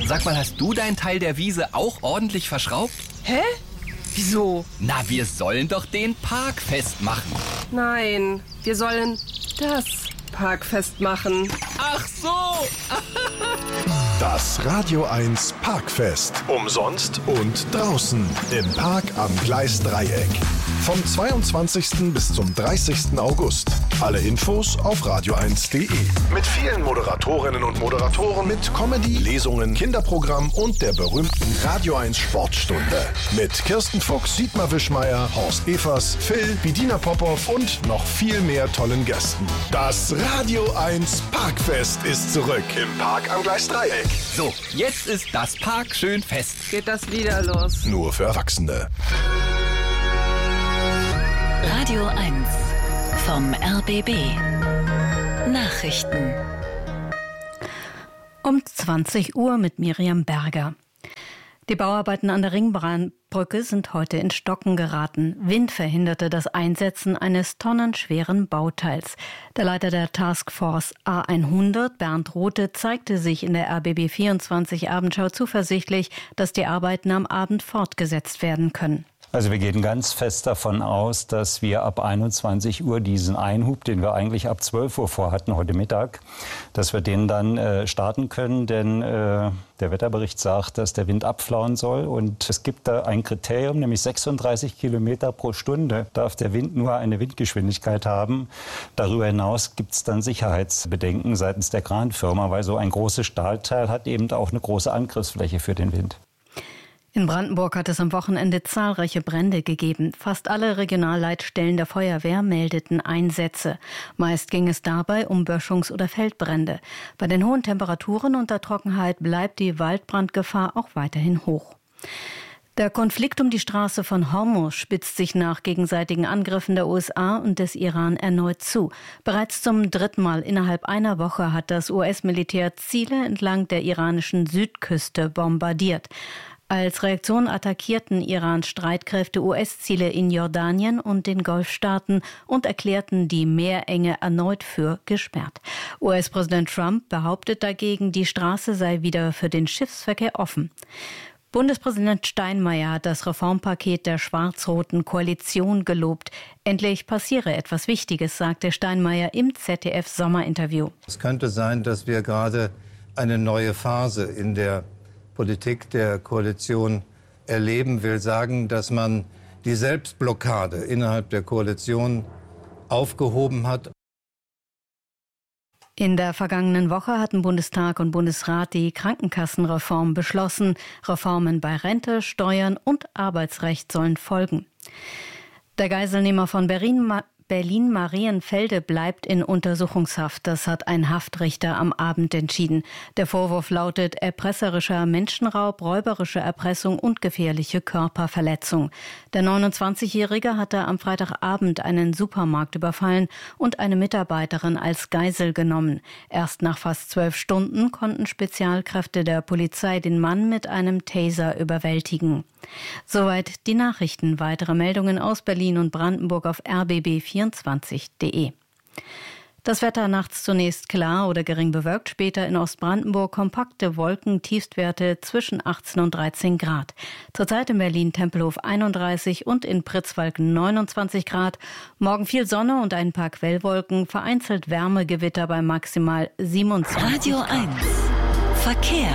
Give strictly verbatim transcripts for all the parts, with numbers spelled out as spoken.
Sag mal, hast du deinen Teil der Wiese auch ordentlich verschraubt? Hä? Wieso? Na, wir sollen doch den Park festmachen. Nein, wir sollen das Park festmachen. Ach so! Das Radio eins Parkfest. Umsonst und draußen im Park am Gleisdreieck. Vom zweiundzwanzigsten bis zum dreißigsten August. Alle Infos auf radio eins punkt de. Mit vielen Moderatorinnen und Moderatoren, mit Comedy, Lesungen, Kinderprogramm und der berühmten Radio eins Sportstunde. Mit Kirsten Fuchs, Dietmar Wischmeier, Horst Evers, Phil, Bedina Popov und noch viel mehr tollen Gästen. Das Radio eins Parkfest ist zurück im Park am Gleisdreieck. So, jetzt ist das Park schön fest. Geht das wieder los? Nur für Erwachsene. Radio eins vom R B B. Nachrichten. Um zwanzig Uhr mit Miriam Berger. Die Bauarbeiten an der Ringbahnbrücke sind heute in Stocken geraten. Wind verhinderte das Einsetzen eines tonnenschweren Bauteils. Der Leiter der Taskforce A hundert, Bernd Rothe, zeigte sich in der R B B vierundzwanzig Abendschau zuversichtlich, dass die Arbeiten am Abend fortgesetzt werden können. Also wir gehen ganz fest davon aus, dass wir ab einundzwanzig Uhr diesen Einhub, den wir eigentlich ab zwölf Uhr vorhatten, heute Mittag, dass wir den dann äh, starten können, denn äh, der Wetterbericht sagt, dass der Wind abflauen soll und es gibt da ein Kriterium, nämlich sechsunddreißig Kilometer pro Stunde darf der Wind nur eine Windgeschwindigkeit haben. Darüber hinaus gibt es dann Sicherheitsbedenken seitens der Kranfirma, weil so ein großes Stahlteil hat eben auch eine große Angriffsfläche für den Wind. In Brandenburg hat es am Wochenende zahlreiche Brände gegeben. Fast alle Regionalleitstellen der Feuerwehr meldeten Einsätze. Meist ging es dabei um Böschungs- oder Feldbrände. Bei den hohen Temperaturen und der Trockenheit bleibt die Waldbrandgefahr auch weiterhin hoch. Der Konflikt um die Straße von Hormuz spitzt sich nach gegenseitigen Angriffen der U S A und des Iran erneut zu. Bereits zum dritten Mal innerhalb einer Woche hat das U S-Militär Ziele entlang der iranischen Südküste bombardiert. Als Reaktion attackierten Irans Streitkräfte U S-Ziele in Jordanien und den Golfstaaten und erklärten die Meerenge erneut für gesperrt. U S-Präsident Trump behauptet dagegen, die Straße sei wieder für den Schiffsverkehr offen. Bundespräsident Steinmeier hat das Reformpaket der schwarz-roten Koalition gelobt. Endlich passiere etwas Wichtiges, sagte Steinmeier im Z D F-Sommerinterview. Es könnte sein, dass wir gerade eine neue Phase in der Politik der Koalition erleben, will sagen, dass man die Selbstblockade innerhalb der Koalition aufgehoben hat. In der vergangenen Woche hatten Bundestag und Bundesrat die Krankenkassenreform beschlossen. Reformen bei Rente, Steuern und Arbeitsrecht sollen folgen. Der Geiselnehmer von Berlin Berlin-Marienfelde bleibt in Untersuchungshaft. Das hat ein Haftrichter am Abend entschieden. Der Vorwurf lautet erpresserischer Menschenraub, räuberische Erpressung und gefährliche Körperverletzung. Der neunundzwanzigjährige hatte am Freitagabend einen Supermarkt überfallen und eine Mitarbeiterin als Geisel genommen. Erst nach fast zwölf Stunden konnten Spezialkräfte der Polizei den Mann mit einem Taser überwältigen. Soweit die Nachrichten. Weitere Meldungen aus Berlin und Brandenburg auf r b b vierundzwanzig punkt de. Das Wetter nachts zunächst klar oder gering bewölkt, später in Ostbrandenburg kompakte Wolken, Tiefstwerte zwischen achtzehn und dreizehn Grad. Zurzeit in Berlin-Tempelhof einunddreißig und in Pritzwalk neunundzwanzig Grad. Morgen viel Sonne und ein paar Quellwolken, vereinzelt Wärmegewitter bei maximal siebenundzwanzig Grad. Radio eins Verkehr.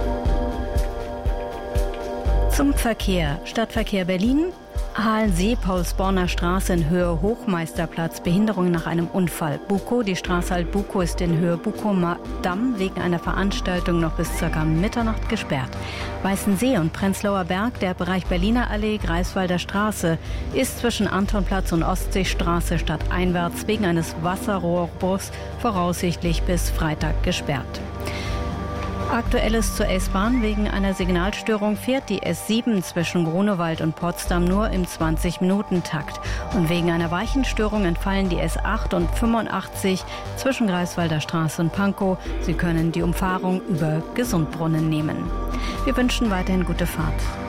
Zum Verkehr. Stadtverkehr Berlin. Halensee-Paulsborner Straße in Höhe Hochmeisterplatz. Behinderung nach einem Unfall. Bukow, die Straße Alt-Bukow ist in Höhe Bukow-Damm wegen einer Veranstaltung noch bis ca. Mitternacht gesperrt. Weißensee und Prenzlauer Berg, der Bereich Berliner Allee, Greifswalder Straße, ist zwischen Antonplatz und Ostseestraße stadteinwärts wegen eines Wasserrohrbruchs voraussichtlich bis Freitag gesperrt. Aktuelles zur S-Bahn. Wegen einer Signalstörung fährt die S sieben zwischen Grunewald und Potsdam nur im zwanzig-Minuten-Takt. Und wegen einer Weichenstörung entfallen die S acht und fünfundachtzig zwischen Greifswalder Straße und Pankow. Sie können die Umfahrung über Gesundbrunnen nehmen. Wir wünschen weiterhin gute Fahrt.